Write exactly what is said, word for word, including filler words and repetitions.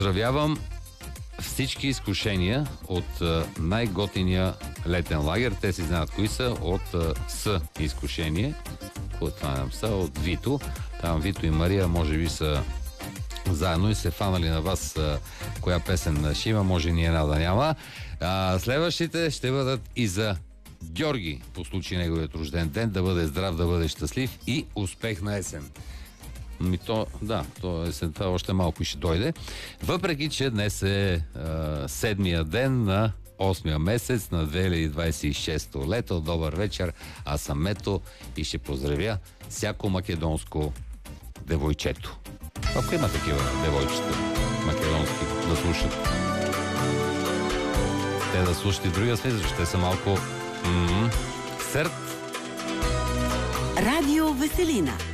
Поздравявам всички изкушения от най-готиния летен лагер. Те си знаят кои са. От С изкушение. Какво това нам са? От Вито. Там Вито и Мария може би са заедно и се фанали на вас коя песен ще има. Може ни една да няма. А, следващите ще бъдат и за Георги, по случай неговият рожден ден. Да бъде здрав, да бъде щастлив и успех на есен. Ми то, да, то есента още малко ще дойде. Въпреки, че днес е а, седмия ден на осмия месец на две хиляди двадесет и шесто лето. Добър вечер, аз съм Мето и ще поздравя всяко македонско девойчето. Ако има такива девойчета македонски да слушат. Те да слушат и другия смисъл, защото те са малко м-м, сърт. Радио Веселина.